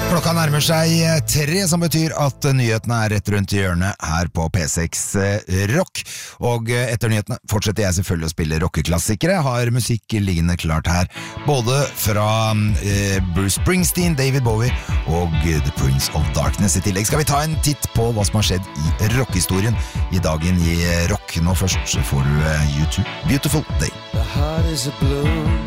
Klokka nærmer seg 3, som betyr at nyhetene rett rundt hjørnet her på P6 Rock. Og etter nyhetene fortsetter jeg selvfølgelig å spille rockeklassikere. Jeg har musikk liggende klart her, både fra Bruce Springsteen, David Bowie og The Prince of Darkness. I tillegg skal vi ta en titt på hva som har skjedd i rockhistorien i dagen i rock. Nå først så får du YouTube Beautiful Day. The heart is a blue